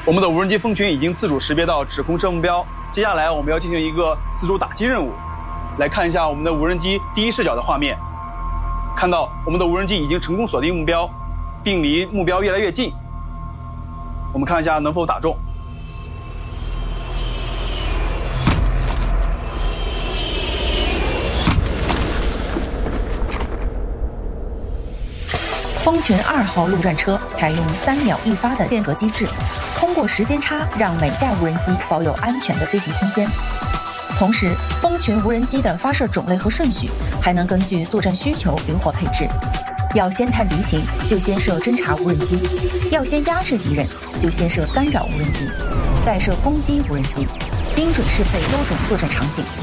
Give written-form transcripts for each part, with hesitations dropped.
我们的无人机蜂群已经自主识别到指控设目标，接下来我们要进行一个自主打击任务。来看一下我们的无人机第一视角的画面，看到我们的无人机已经成功锁定目标，并离目标越来越近。我们看一下能否打中。 蜂群2号陆战车采用3秒1发的间隔机制，通过时间差让每架无人机保有安全的飞行空间。同时，蜂群无人机的发射种类和顺序还能根据作战需求灵活配置。要先探敌情，就先射侦察无人机；要先压制敌人，就先射干扰无人机，再射攻击无人机，精准适配多种作战场景。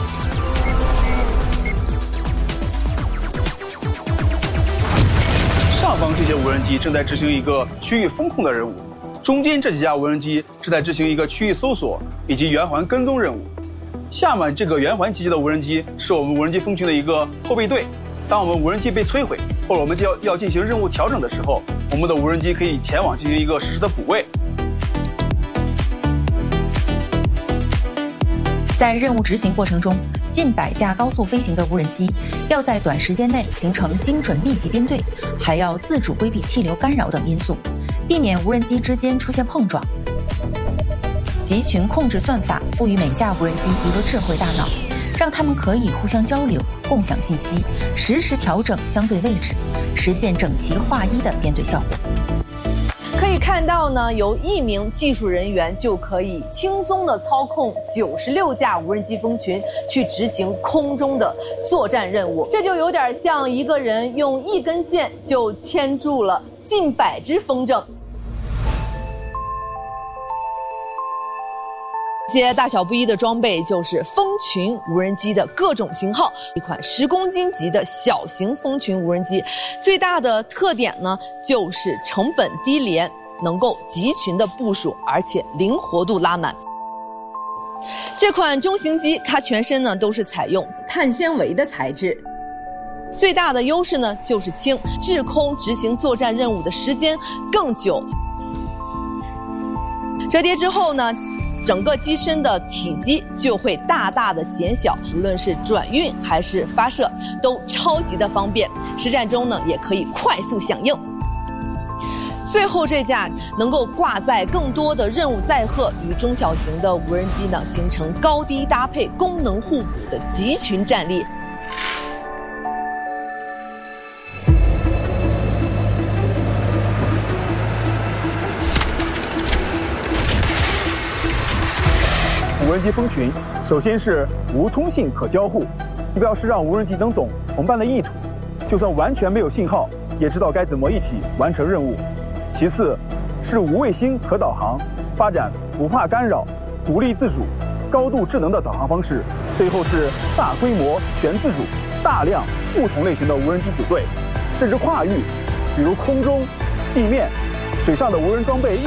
上方这些无人机正在执行一个区域风控的任务，中间这几架无人机正在执行一个区域搜索以及圆环跟踪任务。下面这个圆环机器的无人机是我们无人机蜂群的一个后备队。当我们无人机被摧毁，或者我们要进行任务调整的时候，我们的无人机可以前往进行一个实时的补位。 在任务执行过程中，近100架高速飞行的无人机要在短时间内形成精准密集编队，还要自主规避气流干扰等因素，避免无人机之间出现碰撞。集群控制算法赋予每架无人机一个智慧大脑，让它们可以互相交流、共享信息，实时调整相对位置，实现整齐划一的编队效果。 可以看到呢，由1名技术人员就可以轻松地操控96架无人机蜂群去执行空中的作战任务，这就有点像一个人用1根线就牵住了近100只风筝。这些大小不一的装备就是蜂群无人机的各种型号，一款10公斤级的小型蜂群无人机，最大的特点呢就是成本低廉，能够集群的部署，而且灵活度拉满。这款中型机它全身呢都是采用碳纤维的材质，最大的优势呢就是轻，滞空执行作战任务的时间更久。折叠之后呢，整个机身的体积就会大大的减小，无论是转运还是发射都超级的方便，实战中呢也可以快速响应。最后这架能够挂载更多的任务载荷，与中小型的无人机呢形成高低搭配、功能互补的集群战力。 无人机蜂群首先是无通信可交互，目标是让无人机能懂同伴的意图，就算完全没有信号，也知道该怎么一起完成任务。其次是无卫星可导航，发展不怕干扰、独立自主、高度智能的导航方式。最后是大规模全自主、大量不同类型的无人机组队，甚至跨域，比如空中、地面、水上的无人装备。